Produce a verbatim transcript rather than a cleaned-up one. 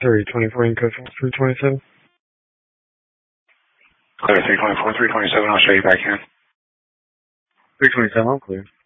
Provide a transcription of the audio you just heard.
three twenty-four, in code three twenty-seven. Clear three twenty-four, three twenty-seven, I'll show you back in. three twenty-seven, I'm clear.